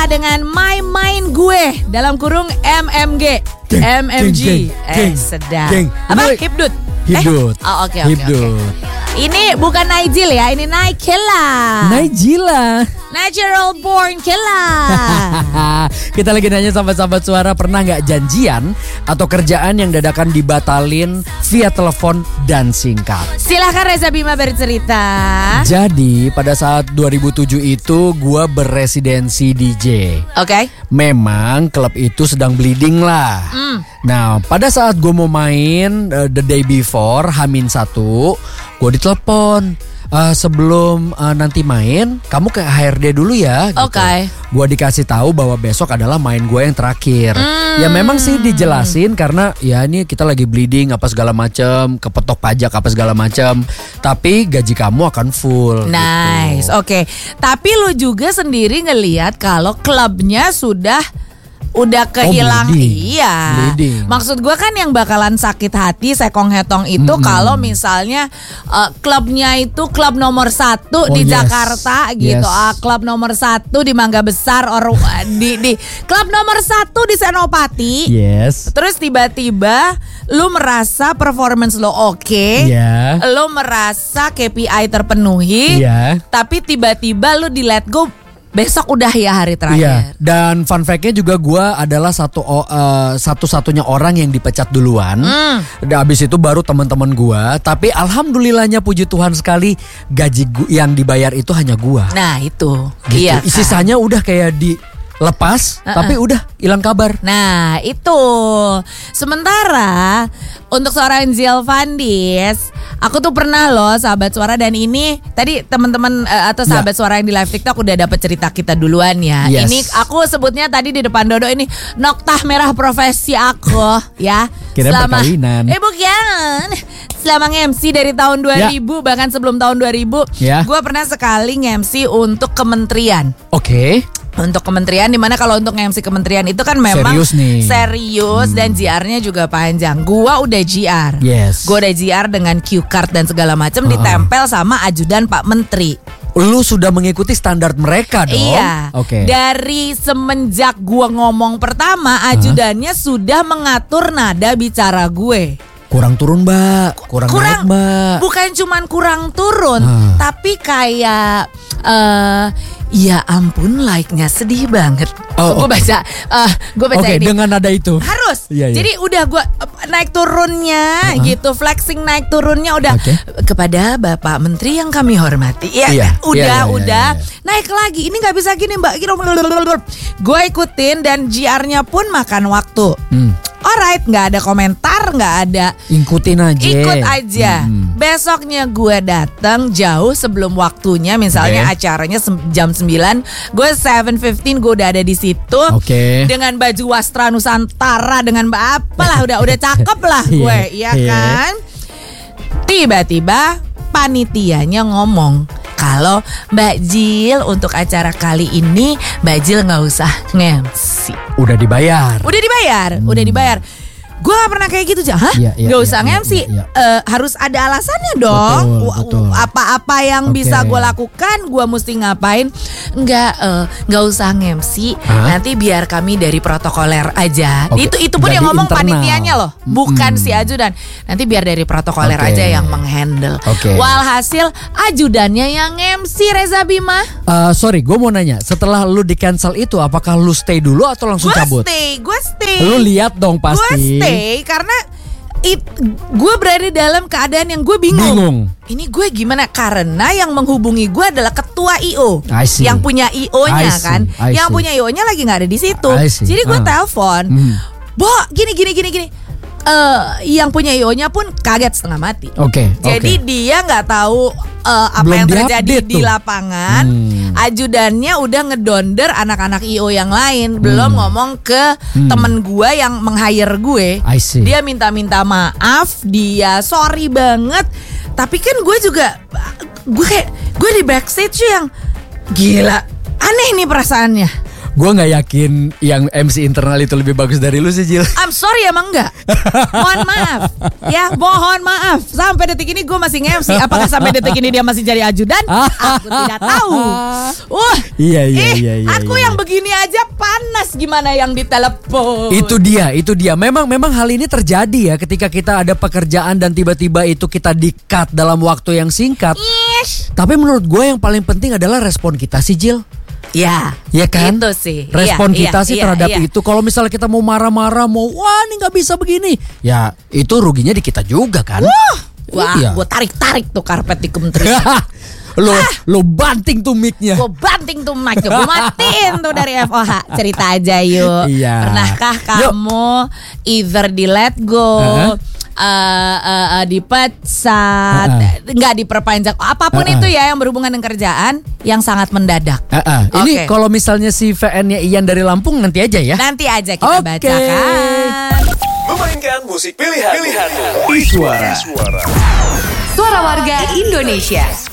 dengan My Mind Gue dalam kurung MMG. MMG. Sedap. Apa? Hipdut. Hipdut. Oke. Ini bukan Nigel ya, ini Naikela. Natural born killer. Kita lagi nanya sahabat-sahabat suara, pernah gak janjian atau kerjaan yang dadakan dibatalin via telepon dan singkat? Silahkan Reza Bima bercerita. Jadi pada saat 2007 itu gue berresidensi DJ. Oke. Memang klub itu sedang bleeding lah. Nah pada saat gue mau main the day before H-1, gue ditelepon. Sebelum nanti main, kamu ke HRD dulu ya. Gitu. Oke. Gue dikasih tahu bahwa besok adalah main gue yang terakhir. Ya memang sih dijelasin karena ya ini kita lagi bleeding apa segala macam, kepetok pajak apa segala macam. Tapi gaji kamu akan full. Nice, gitu. Oke. Tapi lu juga sendiri ngelihat kalau klubnya udah kehilang. Bleeding. Maksud gue kan yang bakalan sakit hati sekong-hetong itu kalau misalnya klubnya itu klub nomor 1 di Jakarta gitu. Klub nomor 1 di Mangga Besar di klub nomor 1 di Senopati. Yes. Terus tiba-tiba lu merasa performance lo oke. Lu merasa KPI terpenuhi. Tapi tiba-tiba lu di let go. Besok udah ya hari terakhir. Dan fun fact-nya juga gue adalah satu-satunya orang yang dipecat duluan. Dan abis itu baru teman-teman gue. Tapi alhamdulillahnya puji Tuhan sekali gaji yang dibayar itu hanya gue. Nah itu. Gitu. Iya. Kan? Sisanya udah kayak dilepas, tapi udah hilang kabar. Nah itu. Sementara untuk seorang Ziel Fandis, aku tuh pernah loh sahabat suara, dan ini tadi teman-teman atau sahabat suara yang di live TikTok udah dapet cerita kita duluan ya. Yes. Ini aku sebutnya tadi di depan Dodo ini noktah merah profesi aku ya. Kira perkawinan. Bukan. Selama nge-MC dari tahun 2000 bahkan sebelum tahun 2000 gue pernah sekali nge-MC untuk kementerian. Oke. Untuk kementerian, dimana kalau untuk nge-MC kementerian itu kan memang serius dan GR-nya juga panjang. Gua udah GR. Gua udah GR dengan cue card dan segala macam ditempel sama ajudan Pak Menteri. Lu sudah mengikuti standar mereka dong. Iya. Oke. Dari semenjak gua ngomong pertama, ajudannya sudah mengatur nada bicara gue. Kurang turun mbak, kurang naik mbak. Bukan cuman kurang turun, tapi kayak ya ampun, like-nya sedih banget. Gue baca ini. Dengan nada itu harus. Jadi udah gue naik turunnya gitu, flexing naik turunnya udah kepada Bapak Menteri yang kami hormati. Udah naik lagi. Ini nggak bisa gini mbak. Gue ikutin dan GR-nya pun makan waktu. Alright, nggak ada komentar, nggak ada. Ikut aja. Besoknya gue datang jauh sebelum waktunya, misalnya acaranya jam 9, gue 7:15 gue udah ada di situ. Dengan baju Wastra Nusantara, dengan apalah udah cakep lah gue, iya kan? Tiba-tiba panitianya ngomong kalau Mbak Jil untuk acara kali ini Mbak Jil nggak usah nge-MC. Udah dibayar. Gue gak pernah kayak gitu, gak usah nge-MC. Harus ada alasannya dong. Betul. Apa-apa yang bisa gue lakukan, gue mesti ngapain. Gak usah nge-MC. Nanti biar kami dari protokoler aja. Itu pun yang ngomong internal. Panitianya loh, bukan si ajudan. Nanti biar dari protokoler aja yang menghandle. Walhasil ajudannya yang nge-MC, Reza Bima. Sorry, gue mau nanya, setelah lu di cancel itu, apakah lu stay dulu atau langsung cabut? Gue stay. Lu lihat dong pasti. Gue stay karena gue berada dalam keadaan yang gue bingung. Ini gue gimana? Karena yang menghubungi gue adalah ketua IO, yang punya IO-nya kan. Yang punya IO-nya lagi nggak ada di situ. Jadi gue telepon, Bo, gini. Yang punya IO-nya pun kaget setengah mati. Jadi dia nggak tahu apa belum yang terjadi di lapangan. Ajudannya udah ngedonder anak-anak IO yang lain. Belum ngomong ke temen gue yang meng-hire gue. Dia minta maaf, dia sorry banget. Tapi kan gue juga gue di backstage yang gila, aneh nih perasaannya. Gue nggak yakin yang MC internal itu lebih bagus dari lu sih, Jil. I'm sorry, emang enggak. Mohon maaf. Ya, mohon maaf. Sampai detik ini gue masih nge-MC. Apakah sampai detik ini dia masih jadi ajudan? Aku tidak tahu. Iya. Aku yang begini aja panas, gimana yang ditelepon? Itu dia. Memang hal ini terjadi ya ketika kita ada pekerjaan dan tiba-tiba itu kita di-cut dalam waktu yang singkat. Yes. Tapi menurut gue yang paling penting adalah respon kita sih, Jil. Ya kan? Itu sih. Respon kita sih terhadap itu. Kalau misalnya kita mau marah-marah, wah ini nggak bisa begini, ya itu ruginya di kita juga kan. Wah, gue tarik tuh karpet di kementerian. Lo banting tuh mic-nya. Gue banting tuh mic, gue matiin tuh dari FOH. Cerita aja yuk. Pernahkah kamu either di let go, dipecat, nggak diperpanjang, apapun itu ya yang berhubungan dengan kerjaan yang sangat mendadak. Ini kalau misalnya si VN-nya Ian dari Lampung nanti aja ya. Nanti aja kita bacakan. Memainkan musik pilihan. Suara warga Indonesia.